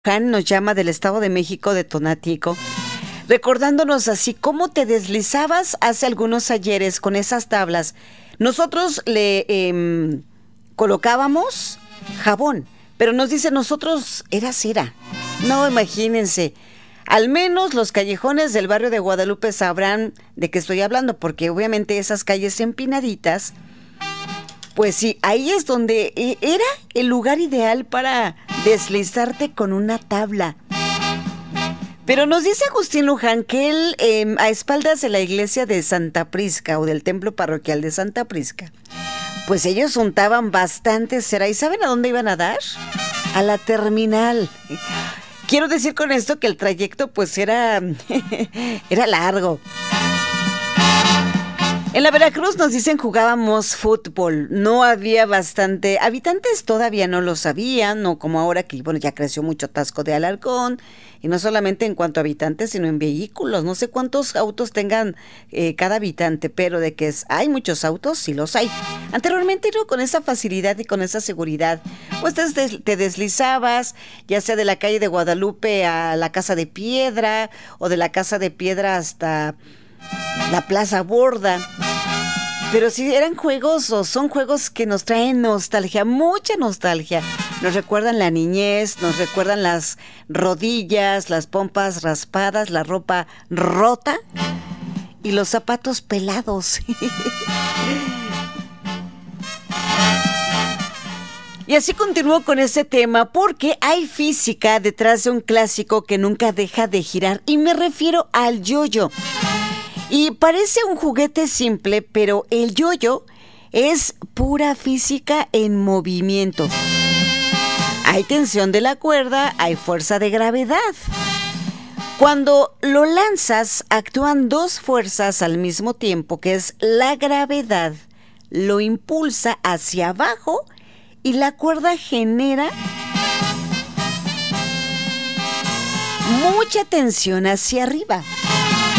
Juan nos llama del Estado de México, de Tonatico, recordándonos así cómo te deslizabas hace algunos ayeres con esas tablas. Nosotros le colocábamos jabón, pero nos dice nosotros era cera. No, imagínense. Al menos los callejones del barrio de Guadalupe sabrán de qué estoy hablando, porque obviamente esas calles empinaditas, pues sí, ahí es donde era el lugar ideal para deslizarte con una tabla. Pero nos dice Agustín Luján que él, a espaldas de la iglesia de Santa Prisca o del templo parroquial de Santa Prisca, pues ellos untaban bastante cera. ¿Y saben a dónde iban a dar? A la terminal. Quiero decir con esto que el trayecto pues era largo. En la Veracruz nos dicen jugábamos fútbol, no había bastante, habitantes todavía no lo sabían, no como ahora que bueno ya creció mucho Taxco de Alarcón, y no solamente en cuanto a habitantes, sino en vehículos, no sé cuántos autos tengan cada habitante, pero de que hay muchos autos, sí los hay. Anteriormente no, con esa facilidad y con esa seguridad, pues te deslizabas, ya sea de la calle de Guadalupe a la Casa de Piedra, o de la Casa de Piedra hasta la Plaza Borda. Pero sí eran juegos o son juegos que nos traen nostalgia, mucha nostalgia. Nos recuerdan la niñez, nos recuerdan las rodillas, las pompas raspadas, la ropa rota y los zapatos pelados. Y así continúo con ese tema porque hay física detrás de un clásico que nunca deja de girar y me refiero al yoyo. Y parece un juguete simple, pero el yoyo es pura física en movimiento. Hay tensión de la cuerda, hay fuerza de gravedad. Cuando lo lanzas, actúan dos fuerzas al mismo tiempo, que es la gravedad, lo impulsa hacia abajo y la cuerda genera mucha tensión hacia arriba.